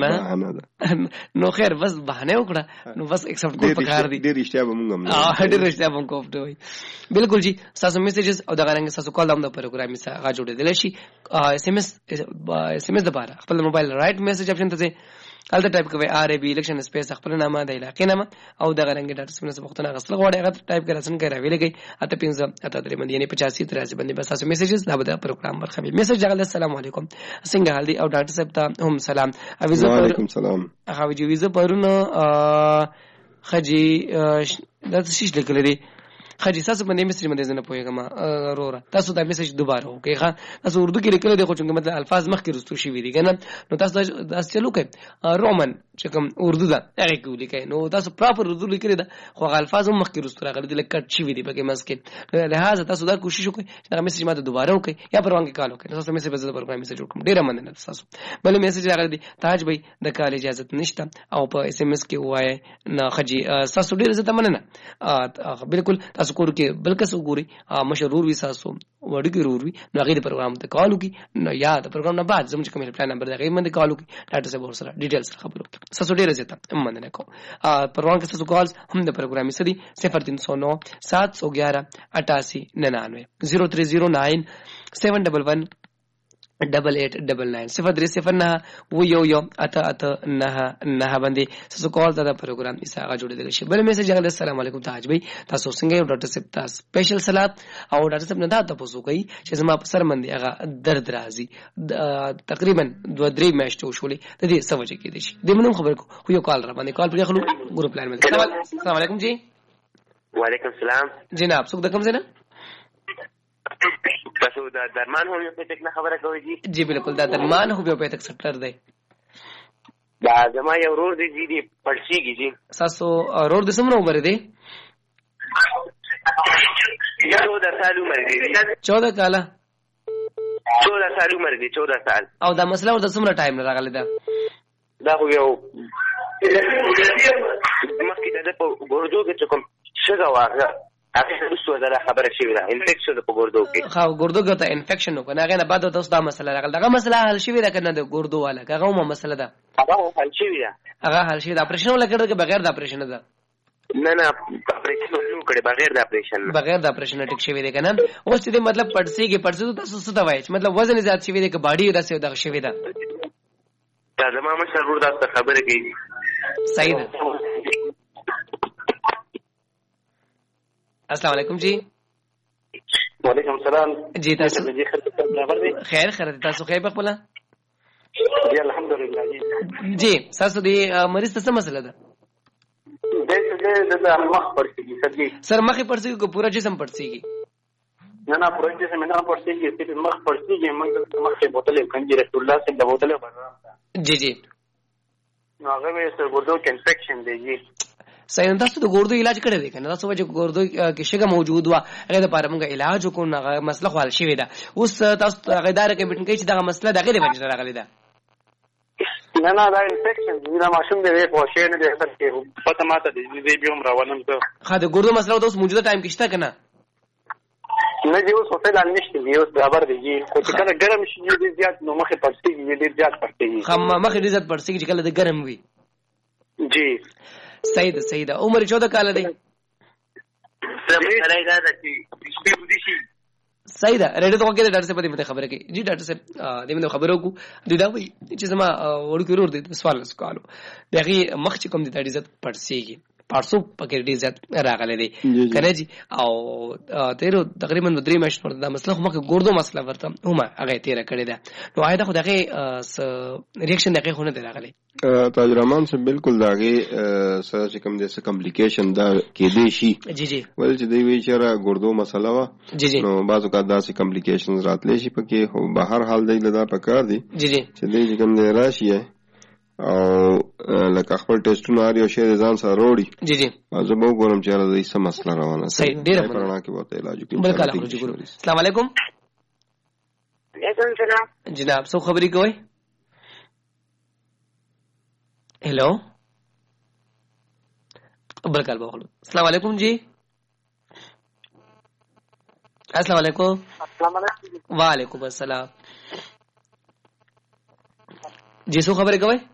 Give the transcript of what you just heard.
بهانه ده. نو خیر بس بهانه وکړه نو بس ایکسپټ کول پکار دي. ډېر رښتیا به مونږ هم ډېر رښتیا به کوفته وي. بالکل جی تاسو میسجز او دا غرنګ تاسو کال هم د پروګرام سره غا جوړېدل شي. اس ام اس د بار خپل موبایل رائټ میسج اپشن ته هلته ټایپ کوي RAB الیکشن سپیس خپل نامه د علاقې نامه او د غرنګ ډاټا سپیس وختونه غسل غواړي هغه ټایپ کړئ څنګه راوي لګي اته 15 اته درې باندې یعنی 85 83 باندې بس تاسو میسجز دا به پروګرام برخه وي. میسج راغلی السلام علیکم څنګه حال دی او ډاټا صاحب ته هم سلام. وعلیکم سلام. هغه ویزه پرونه خجی دا څه لیکل دي خجی تاسو باندې مصری باندې نه پوهیږم وروره تاسو دا میسج دوباره وکړئ. ښه تاسو اردو کې لیکل دي خو څنګه مطلب الفاظ مخکې رستو شي وي دي کنه نو تاسو دا چلو کوي رومن چې کوم اردو دا هغه کې لیکي نو تاسو پراپر اردو لیکل دي خو الفاظ هم مخکې رستو راغلي دي لکه شي وي دي پکې مسکین لہذا تاسو دا کوشش وکړئ چې دا میسج ماته دوباره وکړئ یا پروان کې کال وکړئ تاسو میسج بدل پروګرام میسج وکړم ډیره مننه تاسو. بل میسج راغلی دي تاج بھائی د کال اجازه نشته او په SMS کې وایي نه خجی تاسو ډیره زته مننه بالکل تاسو کور کې بلکې وګوري مشرور وي تاسو وړي ضروري نو غیر پروګرام ته کال وکي نو یا د پروګرام نه بعد زموږ کوم پلان نمبر دغه باندې کال وکي ډاټا سره ورسره ډیټیلز خبرو تاسو ډیره زته مننه کوم. پروګرام کې تاسو کالز هم د پروګرام سړي 0309 711 88 99 0309 711 8899 030 و یو اته اته نه باندې تاسو کال دا پروګرام ایسا جوړیدل شي. بل میسج راغلی السلام علیکم تاج بھائی تاسو څنګه یو ډاکټر صاحب تاسو سپیشل سلام او ډاکټر صاحب نه دا تاسو کوي چې زما په سر باندې هغه درد راځي تقریبا 2-3 میاشتې شولې د دې سوجه کې دي شي د منو خبر کو خو یو کال را باندې کال پر خلو ګروپ پلان باندې. السلام علیکم جی. وعلیکم السلام جناب څوک د کوم ځای نه تاسو دا درمان هومیوپیتک نه خبره کوي جی؟ جی بالکل دا درمان هومیوپیتک سیکټر دی. دا زما یو ورور دی جی دی پړسیږي جی. تاسو ورور د څومره عمر دی؟ 14 سال عمر دی. 14 کاله 14 سال عمر دی 14 سال. او دا مسله ورته څومره ټایم نه راغلی دا؟ دا خو یو مخکې د په ګردو کې کوم څه واغه هغه رسو دا خبره شوی دا انفیکشن په ګردو کې. خو ګردو کې ته انفیکشن نو کنه هغه نه بعد تاسو دا مسله راغله دا مسله حل شوی دا کنه د ګردو والا هغه مو مسله ده هغه حل شوی دا هغه حل شوی دا اپریشن ولا کړو کې بغیر د اپریشن ده نه اپریشن نو کړي بغیر د اپریشن ټیک شوی دی کنه. اوس دې مطلب پړسي تاسو څه دا وایي مطلب وزن زیات شوی دی که باډي دا څه دا شوی دا دا زما مشرور دا خبره کوي صحیح ده. السلام علیکم جی. وعلیکم السلام جی تاسو خیر تاسو خیر بخبل جی الحمدلله جی تاسو دې مریض څه مسله ده؟ د مخ پړسیږي سر مخ پړسیږي کو پورا جسم پړسیږي؟ نه پورا جسم نه پړسیږي صرف مخ پړسیږي موږ مخ په بوتل کنجي رسول الله صلی الله علیه وسلم جی جی نو هغه یې سر ګردو کې انفیکشن دی جی. صحیح تاسو د ګردو علاج کړی دی کنه تاسو چې ګردو کې شګه موجود و هغه د لپاره موږ علاج وکړو هغه مسله خو حل شوې ده. اوس تاسو هغه دار کې میټن کوي چې دا مسله دغه د وجه راغلی ده نه دا انفیکشن دی دا ماشوم دی په شی نه دی اثر کې پته ماته دی دې به هم راولم ته خا د ګردو مسله اوس موجوده ټایم کې شته کنه نه دی اوس په دال نشته دی اوس برابر دی خو چې کله ګرم شي دی زیات نو مخه پړسیږي ډیر زیات پړسیږي خم مخه ډیر زیات پړسیږي چې کله د ګرم وي جی. صحیح ده عمر 14 کال دی. صحیح ده ریډیو ته وګورئ ډاکټر صاحب دې خبره کوي جی ډاکټر صاحب دې موږ خبرو کو دا وایي چې زما وړو ورور دې سوال وکړو دغه مخ چې کوم دې د عزت پړسیږي پارسو پکې ډیر زیات راغلي دي کنه جی او تیرو تقریبا 3 میاشتې ورته دا مسله خو مکه ګردو مسله ورته هم هغه تیر کړی ده نو آیا خو دغه ریاکشن دغه خونه دی راغلی تاج رحمان سے بالکل داغه سره چې کوم دې کمپلیکیشن دا کې دی شي جی جی ول چې دی وی چې ګردو مسله وا نو بعضو کا داسې کمپلیکیشنز راتلی شي پکې خو به هر حال دی لدا پکار دی جی جی چې دې کوم دې راشي او لکه خپل ټیسټونه اړ یو شی ځان سره وروړي جی جی زه به وګورم چې دا څه مسله روانه صحیح ډیره پرانا کې وته علاج کوي. بالکل السلام علیکم. وعلیکم السلام جناب څو خبرې کوي؟ هلو بالکل بخلو. السلام علیکم جی. السلام علیکم. السلام علیکم. وعلیکم السلام. جی څو خبرې کوي؟